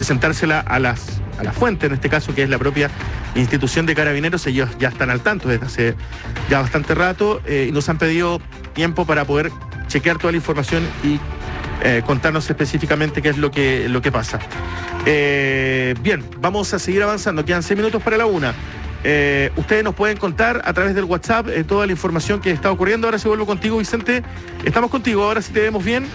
presentársela a la fuente, en este caso, que es la propia institución de Carabineros. Ellos ya están al tanto desde hace ya bastante rato y nos han pedido tiempo para poder chequear toda la información y contarnos específicamente qué es lo que pasa. Bien, vamos a seguir avanzando. Quedan 6 minutos para la 1. Ustedes nos pueden contar a través del WhatsApp toda la información que está ocurriendo. Ahora sí vuelvo contigo, Vicente. Estamos contigo, ahora sí te vemos bien.